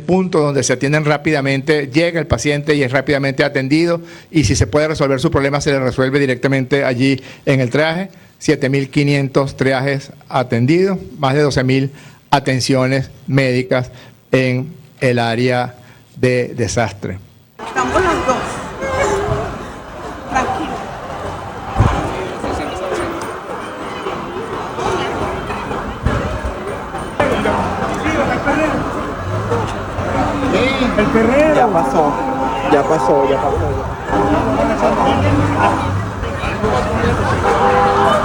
punto donde se atienden rápidamente, llega el paciente y es rápidamente atendido, y si se puede resolver su problema se le resuelve directamente allí en el triaje. 7.500 triajes atendidos, más de 12.000 atenciones médicas en el área de desastre. Estamos las dos. Tranquilo. El perrero. Ya pasó. Ya pasó.